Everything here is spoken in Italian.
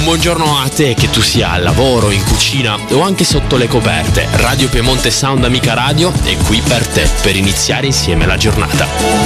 buongiorno a te, che tu sia al lavoro, in cucina o anche sotto le coperte. Radio Piemonte Sound Amica Radio è qui per te, per iniziare insieme la giornata.